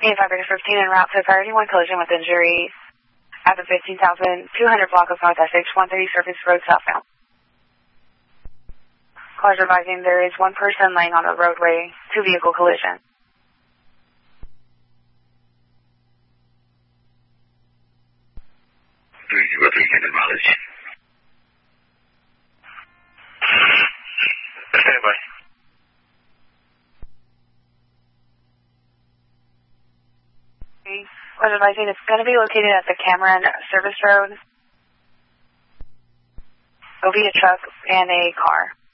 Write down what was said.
15 en route to priority 1 collision with injury at the 15,200 block of North Essex 130 Surface Road southbound. Callers advising there is one person laying on the roadway, 2-vehicle collision. Mileage. Standby. Callers advising it's going to be located at the Cameron Service Road. It'll be a truck and a car.